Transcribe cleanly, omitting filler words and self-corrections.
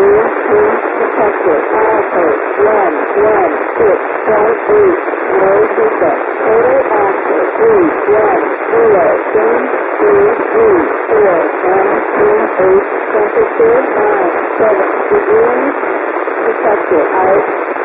Detector, Alpha, 1, 1, 6, 12, 8, no defect, total active, 3, 1, 0, 10, 3, 3, 4, 1, 2, 8, temperature, 9, 7 degrees, detector out.